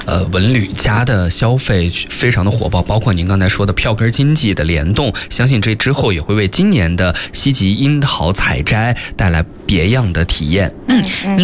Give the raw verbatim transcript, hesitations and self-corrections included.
呃文旅家的消费非常的火爆，包括您刚才说的票根经济的联动，相信这之后也会为今年的西极樱桃采摘带来别样的体验。 嗯嗯。